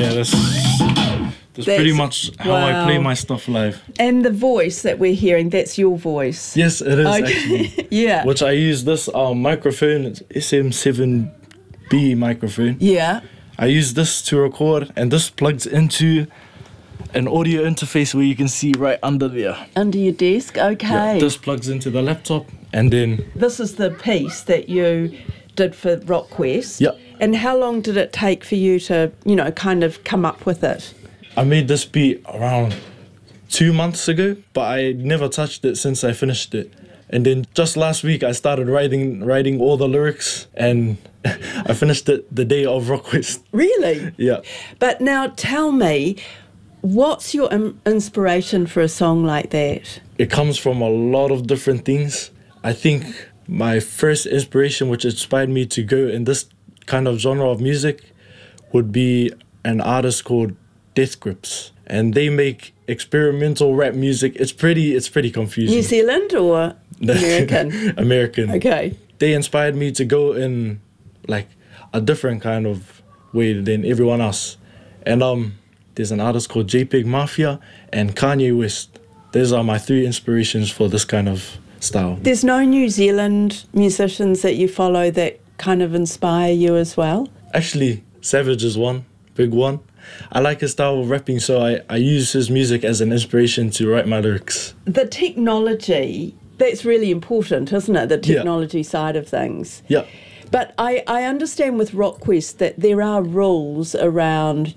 Yeah, that's pretty much how I play my stuff live. And the voice that we're hearing, that's your voice? Yes, it is actually. Yeah. Which I use this microphone, it's SM7B microphone. Yeah. I use this to record, and this plugs into an audio interface where you can see right under there. Under your desk, okay. Yeah, this plugs into the laptop, and then... This is the piece that you did for RockQuest. Yeah. And how long did it take for you to, kind of come up with it? I made this beat around 2 months ago, but I never touched it since I finished it. And then just last week, I started writing all the lyrics, and I finished it the day of RockQuest. Really? Yeah. But now tell me, what's your inspiration for a song like that? It comes from a lot of different things. I think my first inspiration, which inspired me to go in this kind of genre of music, would be an artist called Death Grips. And they make experimental rap music. It's pretty confusing. New Zealand or American? American. Okay. They inspired me to go in like a different kind of way than everyone else. And there's an artist called JPEG Mafia and Kanye West. Those are my 3 inspirations for this kind of style. There's no New Zealand musicians that you follow that kind of inspire you as well? Actually, Savage is one, big one. I like his style of rapping, so I use his music as an inspiration to write my lyrics. The technology, that's really important, isn't it? The technology side of things. Yeah. But I understand with RockQuest that there are rules around,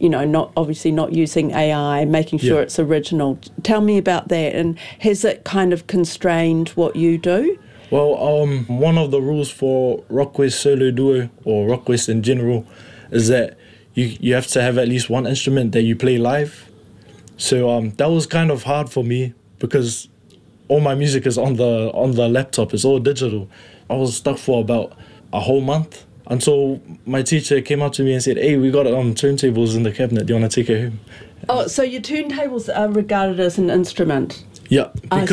not using AI, making sure it's original. Tell me about that, and has it kind of constrained what you do? Well, one of the rules for RockQuest Solo Duo, or RockQuest in general, is that you have to have at least one instrument that you play live. So that was kind of hard for me because all my music is on the laptop. It's all digital. I was stuck for about a whole month until my teacher came up to me and said, "Hey, we got turntables in the cabinet. Do you want to take it home?" Oh, so your turntables are regarded as an instrument? Yeah,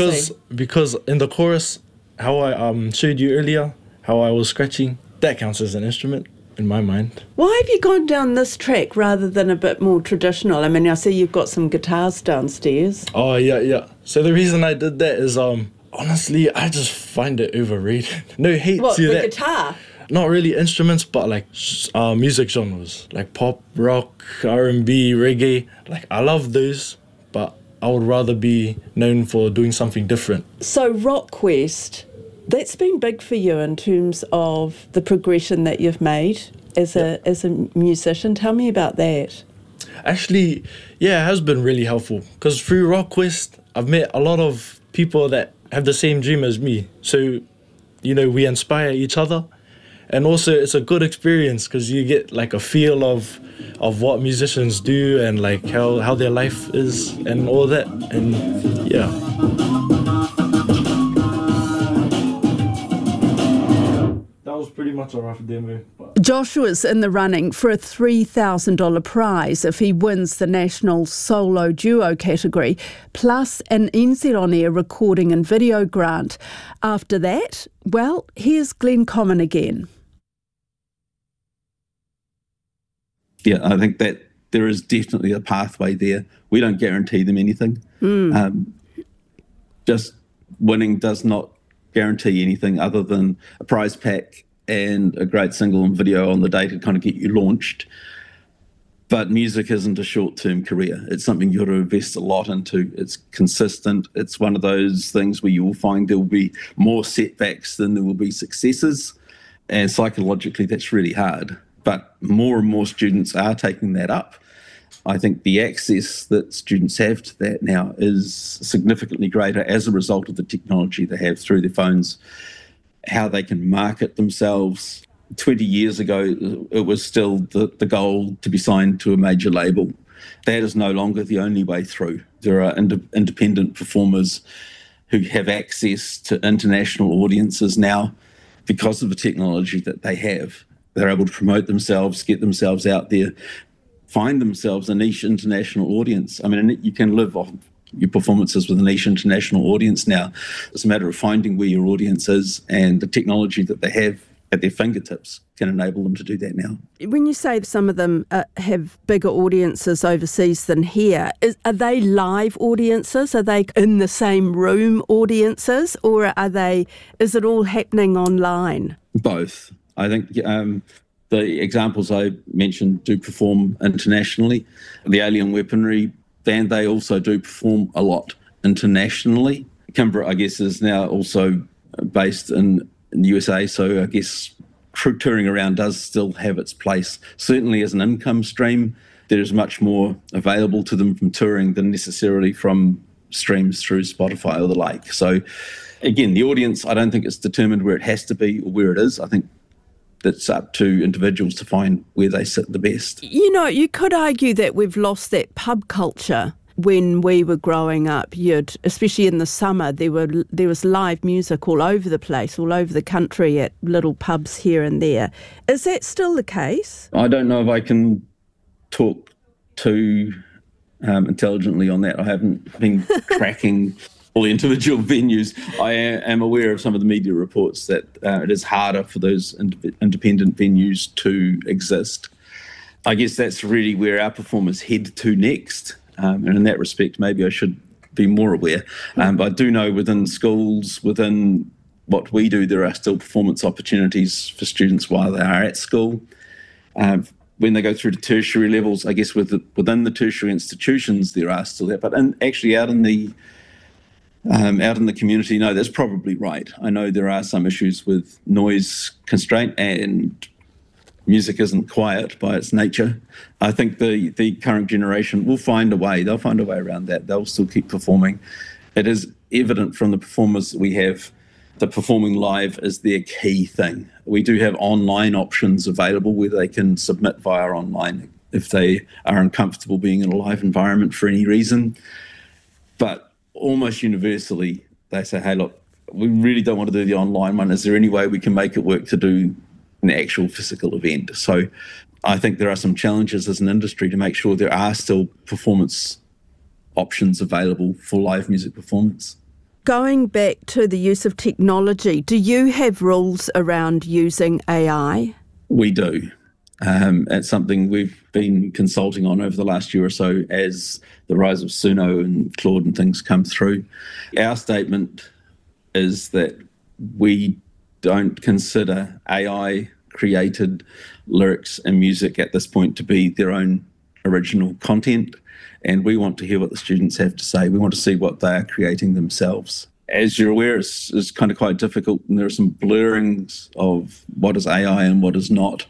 because in the chorus, how I showed you earlier, how I was scratching, that counts as an instrument in my mind. Why have you gone down this track rather than a bit more traditional? I mean, I see you've got some guitars downstairs. Oh, yeah. So the reason I did that is, honestly, I just find it overrated. No hate to that. What, the guitar? Not really instruments, but like music genres, like pop, rock, R&B, reggae. Like, I love those, but I would rather be known for doing something different. So RockQuest, that's been big for you in terms of the progression that you've made as a musician. Tell me about that. Actually, yeah, it has been really helpful because through RockQuest, I've met a lot of people that have the same dream as me. So, we inspire each other. And also, it's a good experience because you get like a feel of what musicians do and like how their life is and all that. And yeah. That was pretty much a rough demo. Joshua's in the running for a $3,000 prize if he wins the National Solo Duo category, plus an NZ On Air recording and video grant. After that, well, here's Glenn Common again. Yeah, I think that there is definitely a pathway there. We don't guarantee them anything. Just winning does not guarantee anything other than a prize pack and a great single and video on the day to kind of get you launched. But music isn't a short-term career. It's something you've got to invest a lot into. It's consistent. It's one of those things where you will find there will be more setbacks than there will be successes. And psychologically, that's really hard. But more and more students are taking that up. I think the access that students have to that now is significantly greater as a result of the technology they have through their phones, how they can market themselves. 20 years ago, it was still the goal to be signed to a major label. That is no longer the only way through. There are independent performers who have access to international audiences now because of the technology that they have. They're able to promote themselves, get themselves out there, find themselves a niche international audience. I mean, you can live off your performances with a niche international audience now. It's a matter of finding where your audience is, and the technology that they have at their fingertips can enable them to do that now. When you say some of them have bigger audiences overseas than here, are they live audiences? Are they in the same room audiences, or is it all happening online? Both. I think the examples I mentioned do perform internationally. The Alien Weaponry band, they also do perform a lot internationally. Kimbra, I guess, is now also based in the USA, so I guess touring around does still have its place. Certainly as an income stream, there's much more available to them from touring than necessarily from streams through Spotify or the like. So again, the audience, I don't think it's determined where it has to be or where it is. I think that's up to individuals to find where they sit the best. You know, you could argue that we've lost that pub culture. When we were growing up, especially in the summer, there was live music all over the place, all over the country at little pubs here and there. Is that still the case? I don't know if I can talk too intelligently on that. I haven't been tracking all the individual venues. I am aware of some of the media reports that it is harder for those independent venues to exist. I guess that's really where our performers head to next. And in that respect, maybe I should be more aware. But I do know within schools, within what we do, there are still performance opportunities for students while they are at school. When they go through to tertiary levels, I guess within the tertiary institutions, there are still that. But actually out in the community, no, that's probably right. I know there are some issues with noise constraint, and music isn't quiet by its nature. I think the current generation will find a way. They'll find a way around that. They'll still keep performing. It is evident from the performers that we have that performing live is their key thing. We do have online options available where they can submit via online if they are uncomfortable being in a live environment for any reason. But almost universally, they say, hey, look, we really don't want to do the online one. Is there any way we can make it work to do an actual physical event? So I think there are some challenges as an industry to make sure there are still performance options available for live music performance. Going back to the use of technology, do you have rules around using AI? We do. It's something we've been consulting on over the last year or so as the rise of Suno and Claude and things come through. Our statement is that we don't consider AI-created lyrics and music at this point to be their own original content, and we want to hear what the students have to say. We want to see what they are creating themselves. As you're aware, it's kind of quite difficult, and there are some blurrings of what is AI and what is not.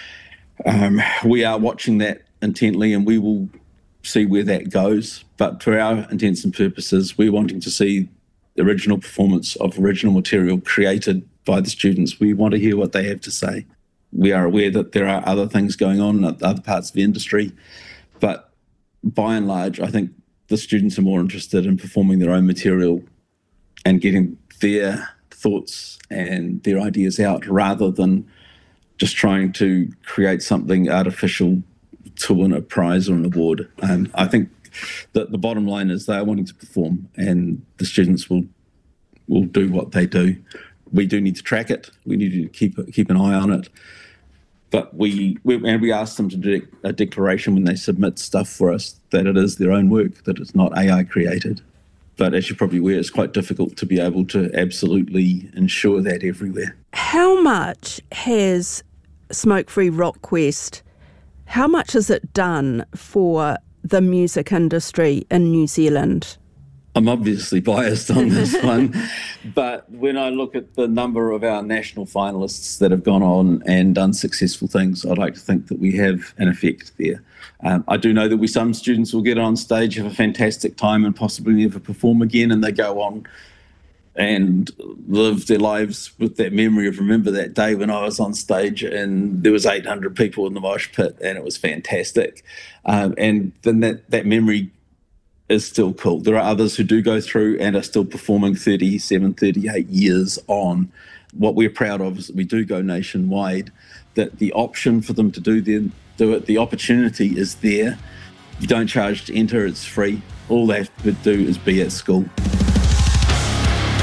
We are watching that intently, and we will see where that goes. But for our intents and purposes, we're wanting to see the original performance of original material created by the students. We want to hear what they have to say. We are aware that there are other things going on in other parts of the industry, but by and large, I think the students are more interested in performing their own material and getting their thoughts and their ideas out rather than just trying to create something artificial to win a prize or an award. And I think that the bottom line is they are wanting to perform, and the students will do what they do. We do need to track it. We need to keep an eye on it. But we ask them to do a declaration when they submit stuff for us that it is their own work, that it's not AI created. But as you're probably aware, it's quite difficult to be able to absolutely ensure that everywhere. How much has Smoke Free Rockquest, how much has it done for the music industry in New Zealand? I'm obviously biased on this one, but when I look at the number of our national finalists that have gone on and done successful things, I'd like to think that we have an effect there. I do know that some students will get on stage, have a fantastic time and possibly never perform again, and they go on and live their lives with that memory of, remember that day when I was on stage and there was 800 people in the mosh pit and it was fantastic. And then that memory is still cool. There are others who do go through and are still performing 37, 38 years on. What we're proud of is that we do go nationwide, that the option for them to do it, the opportunity is there. You don't charge to enter, it's free. All they have to do is be at school.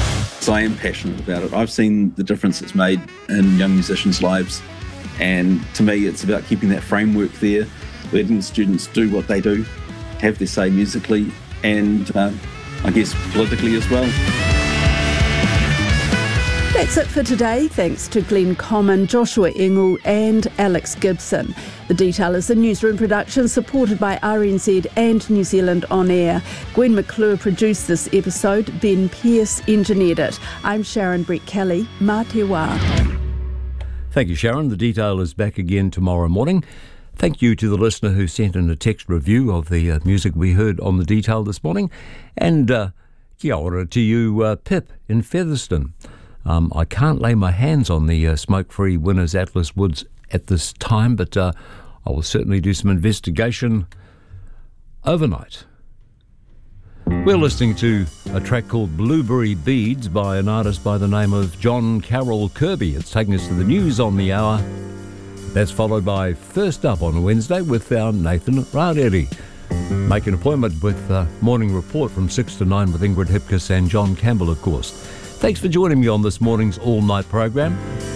because I am passionate about it. I've seen the difference it's made in young musicians' lives, and to me it's about keeping that framework there, letting students do what they do, have their say musically and I guess politically as well. That's it for today. Thanks to Glenn Common, Joshua Engel and Alex Gibson. The Detail is a newsroom production supported by RNZ and New Zealand On Air. Gwen McClure produced this episode. Ben Pearce engineered it. I'm Sharon Brett Kelly. Mā te wā. Thank you, Sharon. The Detail is back again tomorrow morning. Thank you to the listener who sent in a text review of the music we heard on The Detail this morning. And kia ora to you, Pip in Featherston. I can't lay my hands on the smoke-free Winners Atlas Woods at this time, but I will certainly do some investigation overnight. We're listening to a track called Blueberry Beads by an artist by the name of John Carroll Kirby. It's taking us to the news on the hour. That's followed by First Up on Wednesday with our Nathan Rādere. Make an appointment with Morning Report from 6 to 9 with Ingrid Hipkiss and John Campbell, of course. Thanks for joining me on this morning's all-night program.